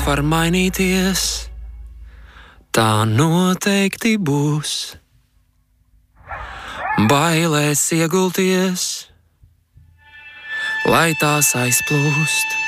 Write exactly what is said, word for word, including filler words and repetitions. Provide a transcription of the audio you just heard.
var mainīties, tā noteikti būs. Bailēs iegulties, lai tās aizplūst.